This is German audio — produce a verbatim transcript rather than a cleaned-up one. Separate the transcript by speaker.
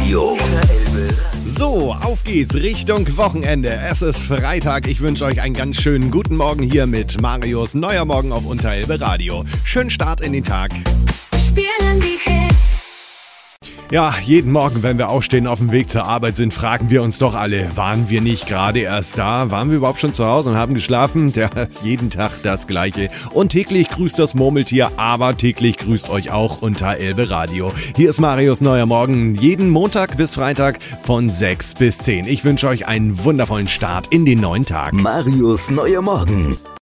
Speaker 1: Radio.
Speaker 2: So, auf geht's Richtung Wochenende. Es ist Freitag. Ich wünsche euch einen ganz schönen guten Morgen hier mit Marius Neuer Morgen auf Unterelbe Radio. Schönen Start in den Tag.
Speaker 3: Spielen die Hits.
Speaker 2: Ja, jeden Morgen, wenn wir aufstehen, auf dem Weg zur Arbeit sind, fragen wir uns doch alle, waren wir nicht gerade erst da? Waren wir überhaupt schon zu Hause und haben geschlafen? Ja, jeden Tag das Gleiche. Und täglich grüßt das Murmeltier, aber täglich grüßt euch auch Unterelbe Radio. Hier ist Marius Neuer Morgen, jeden Montag bis Freitag von sechs bis zehn. Ich wünsche euch einen wundervollen Start in den neuen Tag.
Speaker 1: Marius Neuer Morgen.